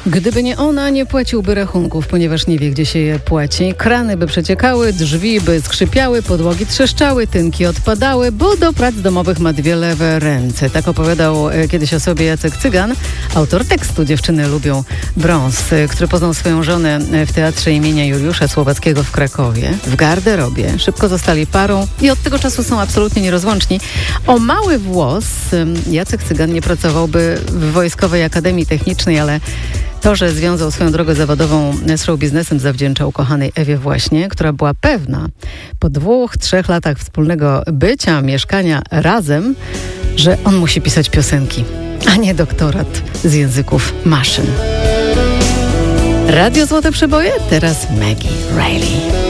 Gdyby nie ona, nie płaciłby rachunków, ponieważ nie wie, gdzie się je płaci. Krany by przeciekały, drzwi by skrzypiały, podłogi trzeszczały, tynki odpadały, bo do prac domowych ma dwie lewe ręce. Tak opowiadał kiedyś o sobie Jacek Cygan, autor tekstu Dziewczyny lubią brąz, który poznał swoją żonę w Teatrze imienia Juliusza Słowackiego w Krakowie, w garderobie. Szybko zostali parą i od tego czasu są absolutnie nierozłączni. O mały włos Jacek Cygan nie pracowałby w Wojskowej Akademii Technicznej, ale to, że związał swoją drogę zawodową z showbiznesem, zawdzięczał kochanej Ewie właśnie, która była pewna po 2-3 latach wspólnego bycia, mieszkania razem, że on musi pisać piosenki, a nie doktorat z języków maszyn. Radio Złote Przeboje, teraz Maggie Reilly.